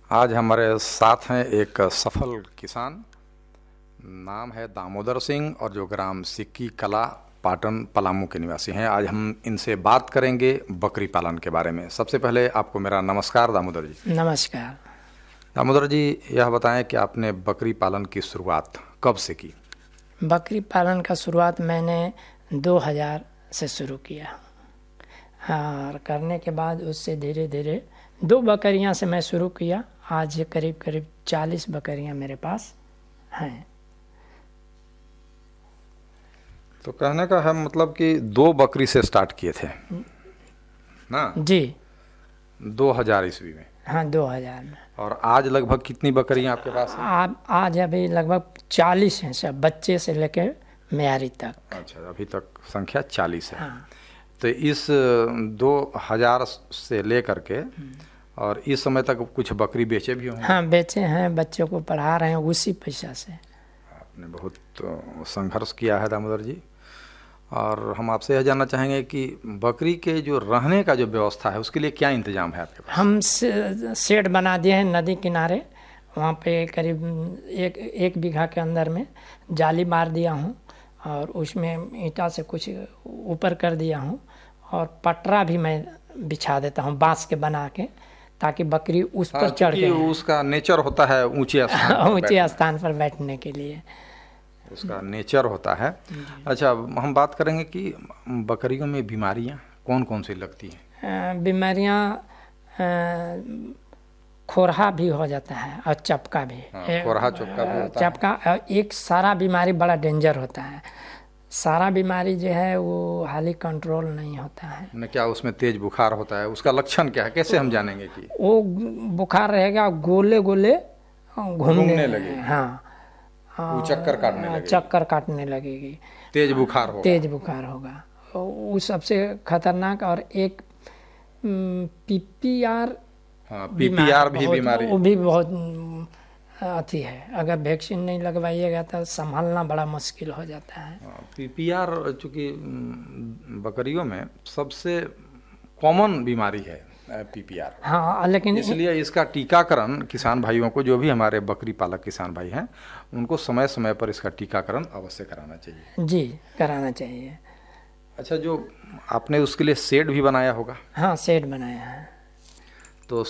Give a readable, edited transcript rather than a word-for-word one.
आज हमारे साथ हैं एक सफल किसान, नाम है दामोदर सिंह और जो ग्राम सिक्की कला पाटन पलामू के निवासी हैं। आज हम इनसे बात करेंगे बकरी पालन के बारे में। सबसे पहले आपको मेरा नमस्कार दामोदर जी। नमस्कार। दामोदर जी, यह बताएं कि आपने बकरी पालन की शुरुआत कब से की? बकरी पालन का शुरुआत मैंने 2000 से शुरू किया और करने के बाद उससे धीरे धीरे 2 बकरियां से मैं शुरू किया। आज करीब करीब 40 बकरियां मेरे पास हैं। तो कहने का है मतलब कि 2 बकरी से स्टार्ट किए थे ना जी? 2000 ईस्वी में। हाँ, 2000 में। और आज लगभग कितनी बकरियां आपके पास हैं? आज अभी लगभग 40 हैं, सब बच्चे से लेकर म्यारी तक। अच्छा, अभी तक संख्या 40 है। हाँ। तो इस 2000 से लेकर के और इस समय तक कुछ बकरी बेचे भी होंगे? हाँ, बेचे हैं, बच्चों को पढ़ा रहे हैं उसी पैसा से। आपने बहुत संघर्ष किया है दामोदर जी। और हम आपसे यह जानना चाहेंगे कि बकरी के जो रहने का जो व्यवस्था है उसके लिए क्या इंतजाम है आपके पास? हम शेड बना दिए हैं नदी किनारे। वहाँ पे करीब एक बीघा के अंदर में जाली मार दिया हूँ और उसमें ईंटा से कुछ ऊपर कर दिया हूँ और पटरा भी मैं बिछा देता हूँ बांस के बना के, ताकि बकरी उस पर चढ़ के, उसका नेचर होता है ऊंचे स्थान पर बैठने के लिए, उसका नेचर होता है। अच्छा, हम बात करेंगे कि बकरियों में बीमारियां कौन कौन सी लगती हैं? बीमारियां खोरहा भी हो जाता है और चपका भी। खोरहा चपका भी होता है। चपका एक सारा बीमारी बड़ा डेंजर होता है। सारा बीमारी जो है वो हाली कंट्रोल नहीं होता है न। क्या उसमें तेज बुखार होता है? उसका लक्षण क्या है, कैसे हम जानेंगे कि वो बुखार रहेगा? गोले गोले घूमने लगे। हाँ, चक्कर काटने लगेगी। तेज बुखार होगा। वो सबसे खतरनाक। और एक पीपीआर भी बीमारी, वो भी बहुत अति है। अगर वैक्सीन नहीं लगवाइएगा तो संभालना बड़ा मुश्किल हो जाता है। पीपीआर चूँकि बकरियों में सबसे कॉमन बीमारी है पीपीआर। हाँ, लेकिन इसलिए इसका टीकाकरण किसान भाइयों को, जो भी हमारे बकरी पालक किसान भाई हैं, उनको समय समय पर इसका टीकाकरण अवश्य कराना चाहिए। जी, कराना चाहिए। अच्छा, जो आपने उसके लिए शेड भी बनाया होगा? हाँ, शेड बनाया है।